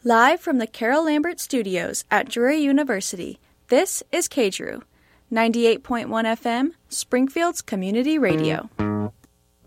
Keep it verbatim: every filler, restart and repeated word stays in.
Live from the Carol Lambert Studios at Drury University, this is K D R U, ninety-eight point one F M, Springfield's Community Radio.